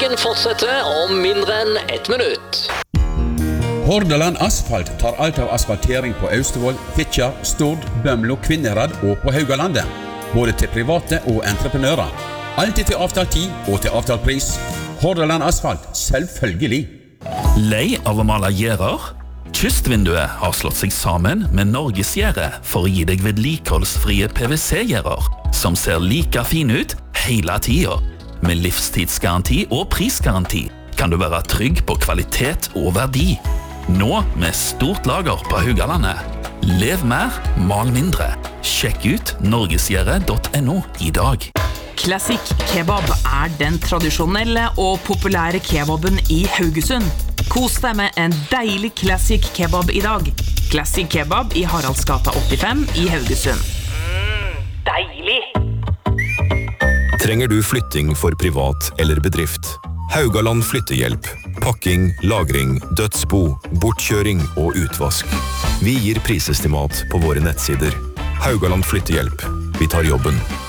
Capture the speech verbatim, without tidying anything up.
Trafikken fortsetter om mindre enn ett minutt. Hordaland Asfalt tar alt av asfaltering på Austevoll, Fitjar, Stord, Bømlo, Kvinnherad og på Haugalandet. Både til private og entreprenører. Alltid til avtalt tid og til avtalt pris. Hordaland Asfalt, selvfølgelig. Lei av å male gjerder? Kystvinduet har slått seg sammen med Norgesgjerdet for å gi deg vedlikeholdsfrie P V C-gjerder, som ser like fine ut hele tiden. Med livstidsgaranti og prisgaranti kan du være trygg på kvalitet og verdi. Nå med stort lager på Haugalandet. Lev mer, mal mindre. Sjekk ut norgesgjerdet punktum no i dag. Classic Kebab er den tradisjonelle og populære kebaben i Haugesund. Kos deg med en deilig Classic Kebab i dag. Classic Kebab i Haraldsgata åttifem i Haugesund. Mm, deilig! Trenger du flytting for privat eller bedrift? Haugaland Flyttehjelp. Pakking, lagring, dødsbo, bortkjøring og utvask. Vi gir prisestimat på våre nettsider. Haugaland Flyttehjelp. Vi tar jobben.